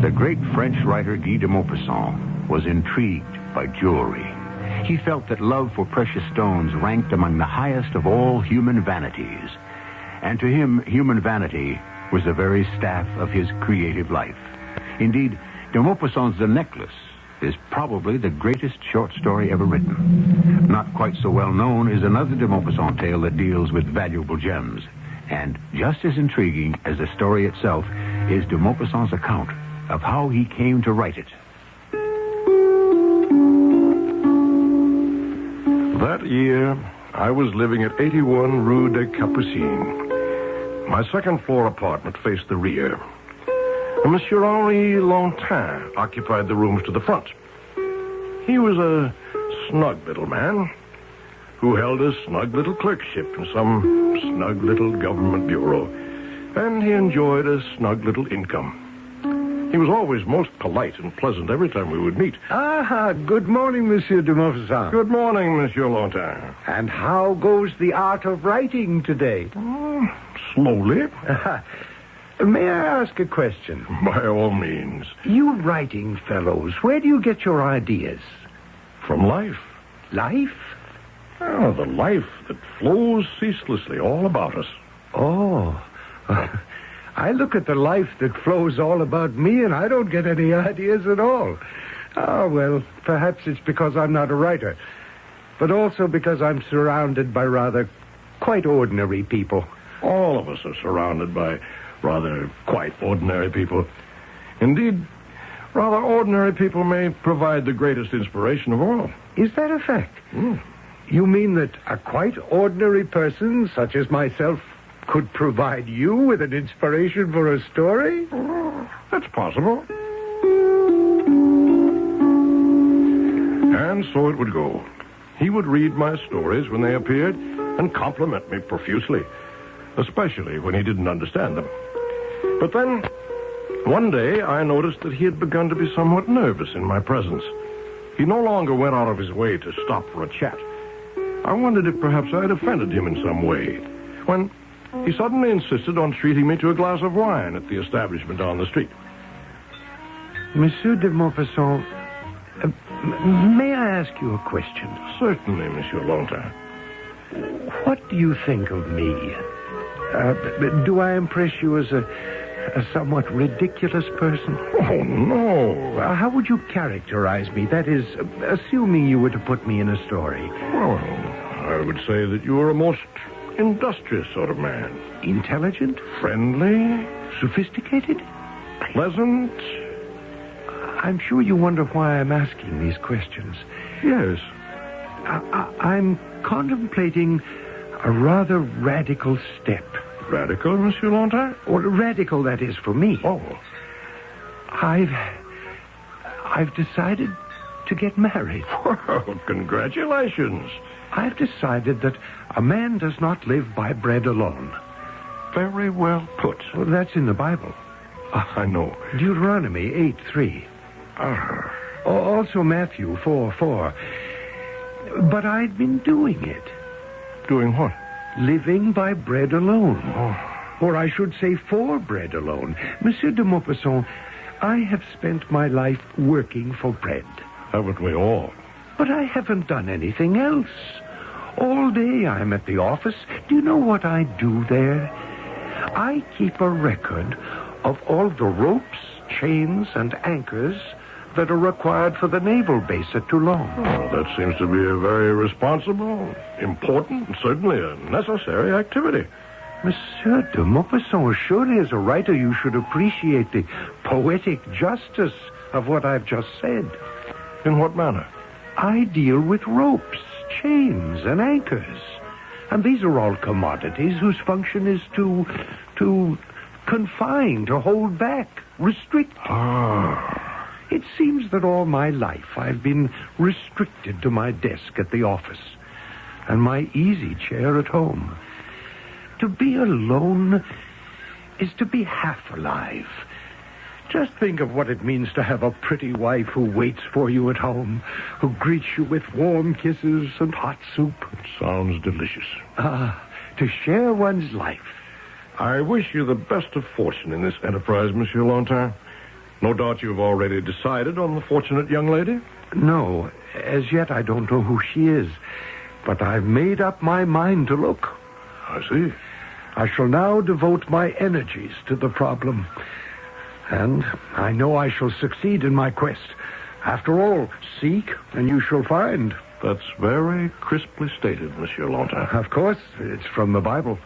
The great French writer Guy de Maupassant was intrigued by jewelry. He felt that love for precious stones ranked among the highest of all human vanities. And to him, human vanity was the very staff of his creative life. Indeed, de Maupassant's The Necklace is probably the greatest short story ever written. Not quite so well known is another de Maupassant tale that deals with valuable gems. And just as intriguing as the story itself is de Maupassant's account of how he came to write it. That year, I was living at 81 Rue des Capucines. My second-floor apartment faced the rear. Monsieur Henri Lontin occupied the rooms to the front. He was a snug little man who held a snug little clerkship in some snug little government bureau, and he enjoyed a snug little income. He was always most polite and pleasant every time we would meet. Ah, good morning, Monsieur de Maupassant. Good morning, Monsieur Lontin. And how goes the art of writing today? Slowly. May I ask a question? By all means. You writing fellows, where do you get your ideas? From life. Life? Oh, the life that flows ceaselessly all about us. Oh. I look at the life that flows all about me, and I don't get any ideas at all. Oh, well, perhaps it's because I'm not a writer, but also because I'm surrounded by rather quite ordinary people. All of us are surrounded by rather quite ordinary people. Indeed, rather ordinary people may provide the greatest inspiration of all. Is that a fact? You mean that a quite ordinary person, such as myself, could provide you with an inspiration for a story? That's possible. And so it would go. He would read my stories when they appeared and compliment me profusely, especially when he didn't understand them. But then, one day, I noticed that he had begun to be somewhat nervous in my presence. He no longer went out of his way to stop for a chat. I wondered if perhaps I had offended him in some way, when he suddenly insisted on treating me to a glass of wine at the establishment on the street. Monsieur de Maupassant, may I ask you a question? Certainly, Monsieur Lontin. What do you think of me? Do I impress you as a somewhat ridiculous person? Oh, no. How would you characterize me? That is, assuming you were to put me in a story. Well, I would say that you are a most industrious sort of man. Intelligent? Friendly? Sophisticated? Pleasant? I'm sure you wonder why I'm asking these questions. Yes. I'm contemplating a rather radical step. Radical, Monsieur Lontin? Or radical, that is, for me. Oh. I've decided to get married. Well, congratulations. I've decided that a man does not live by bread alone. Very well put. Well, that's in the Bible. I know. Deuteronomy 8:3. Also Matthew 4:4. But I'd been doing it. Doing what? Living by bread alone. Oh. Or I should say for bread alone. Monsieur de Maupassant, I have spent my life working for bread. Haven't we all? But I haven't done anything else. All day I'm at the office. Do you know what I do there? I keep a record of all the ropes, chains, and anchors that are required for the naval base at Toulon. Oh, that seems to be a very responsible, important, and certainly a necessary activity. Monsieur de Maupassant, surely as a writer you should appreciate the poetic justice of what I've just said. In what manner? I deal with ropes, chains, and anchors. And these are all commodities whose function is to confine, to hold back, restrict. It seems that all my life I've been restricted to my desk at the office and my easy chair at home. To be alone is to be half alive. Just think of what it means to have a pretty wife who waits for you at home, who greets you with warm kisses and hot soup. It sounds delicious. To share one's life. I wish you the best of fortune in this enterprise, Monsieur Lontin. No doubt you've already decided on the fortunate young lady? No, as yet I don't know who she is. But I've made up my mind to look. I see. I shall now devote my energies to the problem. And I know I shall succeed in my quest. After all, seek and you shall find. That's very crisply stated, Monsieur Longtime. Of course, it's from the Bible.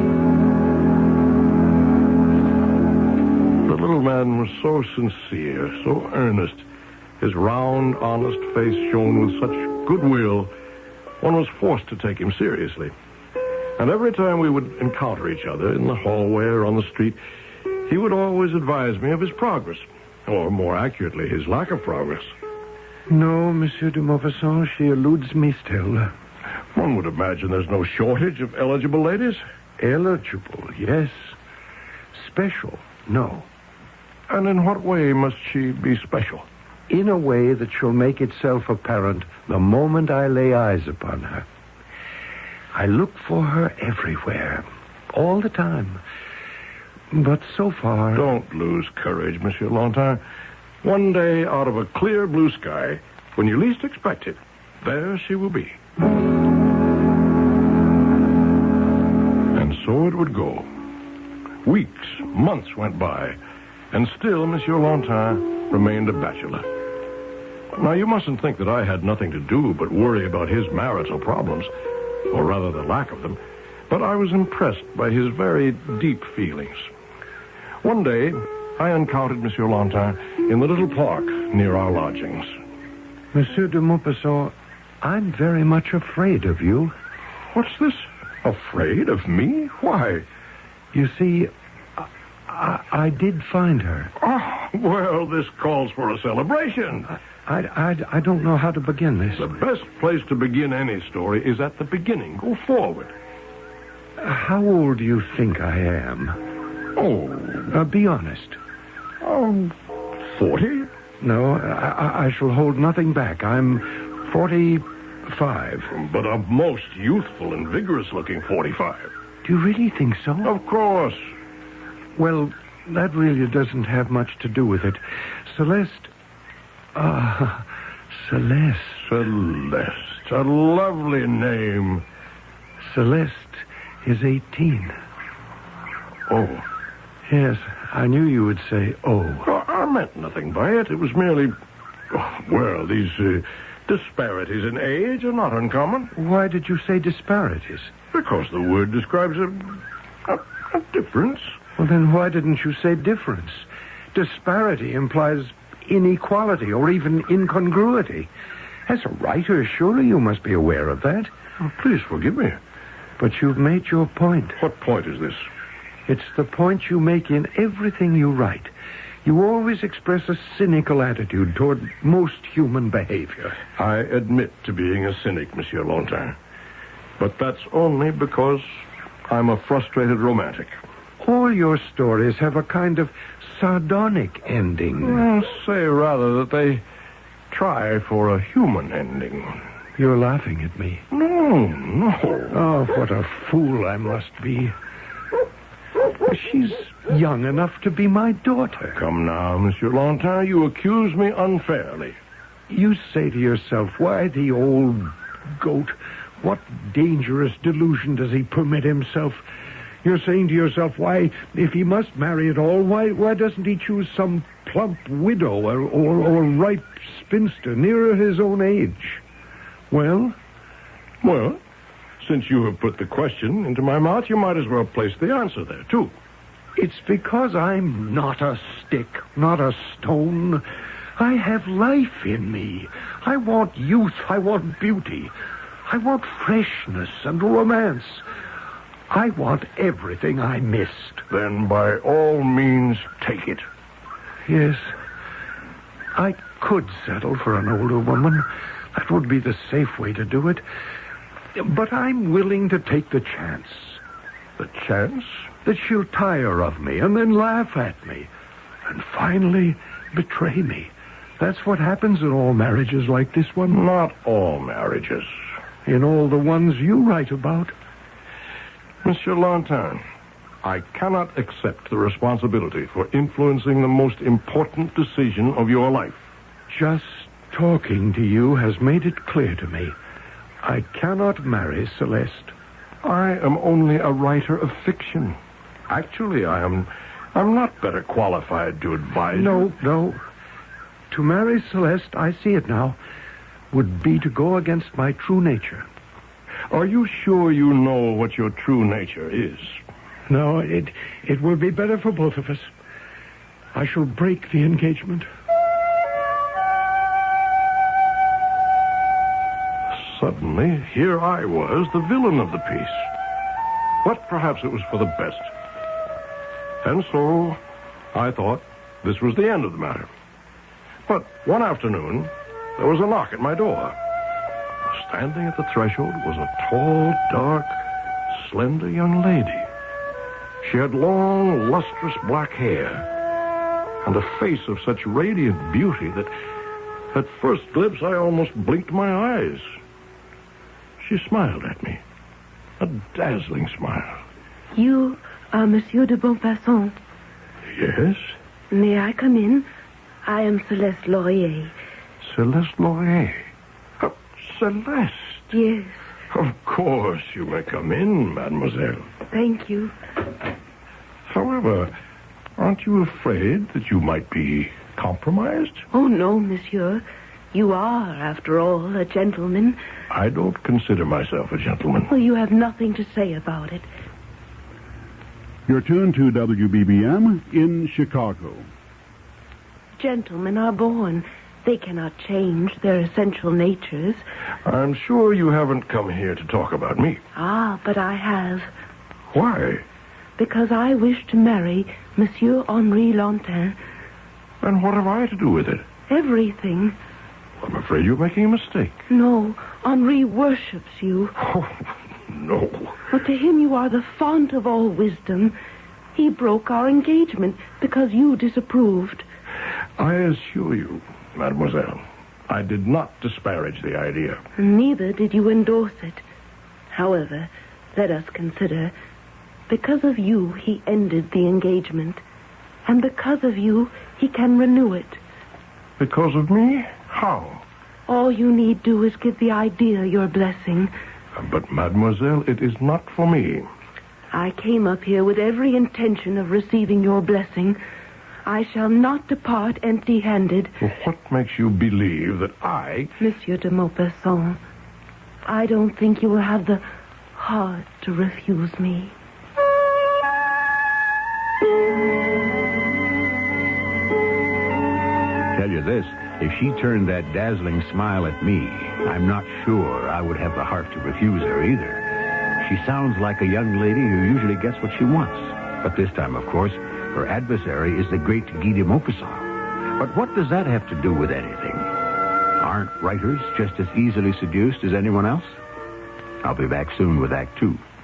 The little man was so sincere, so earnest. His round, honest face shone with such goodwill, one was forced to take him seriously. And every time we would encounter each other in the hallway or on the street, he would always advise me of his progress, or more accurately, his lack of progress. No, Monsieur de Maupassant, she eludes me still. One would imagine there's no shortage of eligible ladies. Eligible, yes. Special, no. And in what way must she be special? In a way that shall make itself apparent the moment I lay eyes upon her. I look for her everywhere, all the time. But so far... Don't lose courage, Monsieur Longtime. One day, out of a clear blue sky, when you least expect it, there she will be. And so it would go. Weeks, months went by, and still Monsieur Longtime remained a bachelor. Now, you mustn't think that I had nothing to do but worry about his marital problems, or rather the lack of them, but I was impressed by his very deep feelings. One day, I encountered Monsieur Longtime in the little park near our lodgings. Monsieur de Maupassant, I'm very much afraid of you. What's this? Afraid of me? Why? You see, I did find her. Oh, well, this calls for a celebration. I don't know how to begin this. The best place to begin any story is at the beginning. Go forward. How old do you think I am? Oh. Be honest. 40? No, I shall hold nothing back. I'm 45. But a most youthful and vigorous-looking 45. Do you really think so? Of course. Well, that really doesn't have much to do with it. Celeste. Celeste. Celeste. A lovely name. Celeste is 18. Oh. Yes, I knew you would say, oh. I meant nothing by it. It was merely... well, these disparities in age are not uncommon. Why did you say disparities? Because the word describes a difference. Well, then why didn't you say difference? Disparity implies inequality or even incongruity. As a writer, surely you must be aware of that. Oh, please forgive me. But you've made your point. What point is this? It's the point you make in everything you write. You always express a cynical attitude toward most human behavior. I admit to being a cynic, Monsieur Longtime. But that's only because I'm a frustrated romantic. All your stories have a kind of sardonic ending. I'll say rather that they try for a human ending. You're laughing at me. No. Oh, what a fool I must be. She's young enough to be my daughter. Come now, Monsieur Longtime, you accuse me unfairly. You say to yourself, why the old goat? What dangerous delusion does he permit himself? You're saying to yourself, why, if he must marry at all, why doesn't he choose some plump widow or ripe spinster nearer his own age? Well, since you have put the question into my mouth, you might as well place the answer there, too. It's because I'm not a stick, not a stone. I have life in me. I want youth. I want beauty. I want freshness and romance. I want everything I missed. Then by all means, take it. Yes. I could settle for an older woman. That would be the safe way to do it. But I'm willing to take the chance. The chance? That she'll tire of me and then laugh at me. And finally betray me. That's what happens in all marriages like this one. Not all marriages. In all the ones you write about. Monsieur Longtime, I cannot accept the responsibility for influencing the most important decision of your life. Just talking to you has made it clear to me. I cannot marry Celeste. I am only a writer of fiction. Actually, I'm not better qualified to advise. No. To marry Celeste, I see it now, would be to go against my true nature. Are you sure you know what your true nature is? No, it will be better for both of us. I shall break the engagement. Suddenly, here I was, the villain of the piece. But perhaps it was for the best. And so, I thought this was the end of the matter. But one afternoon, there was a knock at my door. Standing at the threshold was a tall, dark, slender young lady. She had long, lustrous black hair and a face of such radiant beauty that at first glimpse I almost blinked my eyes. She smiled at me, a dazzling smile. You are Monsieur de Beaufaçon. Yes? May I come in? I am Celeste Laurier. Celeste Laurier? Oh, Celeste? Yes. Of course you may come in, mademoiselle. Thank you. However, aren't you afraid that you might be compromised? Oh, no, monsieur. You are, after all, a gentleman. I don't consider myself a gentleman. Well, you have nothing to say about it. You're tuned to WBBM in Chicago. Gentlemen are born. They cannot change their essential natures. I'm sure you haven't come here to talk about me. Ah, but I have. Why? Because I wish to marry Monsieur Henri Lantin. And what have I to do with it? Everything. I'm afraid you're making a mistake. No, Henri worships you. Oh, no. But to him you are the font of all wisdom. He broke our engagement because you disapproved. I assure you, mademoiselle, I did not disparage the idea. Neither did you endorse it. However, let us consider. Because of you, he ended the engagement. And because of you, he can renew it. Because of me? How? All you need do is give the idea your blessing. But, mademoiselle, it is not for me. I came up here with every intention of receiving your blessing. I shall not depart empty-handed. What makes you believe that I... Monsieur de Maupassant, I don't think you will have the heart to refuse me. Tell you this, if she turned that dazzling smile at me, I'm not sure I would have the heart to refuse her either. She sounds like a young lady who usually gets what she wants. But this time, of course, her adversary is the great Guy de Maupassant. But what does that have to do with anything? Aren't writers just as easily seduced as anyone else? I'll be back soon with Act 2.